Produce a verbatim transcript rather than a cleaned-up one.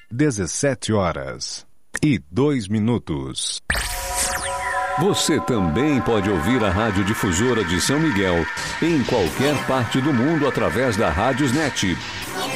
dezessete horas e dois minutos. Você também pode ouvir a Rádio Difusora de São Miguel em qualquer parte do mundo através da Rádiosnet.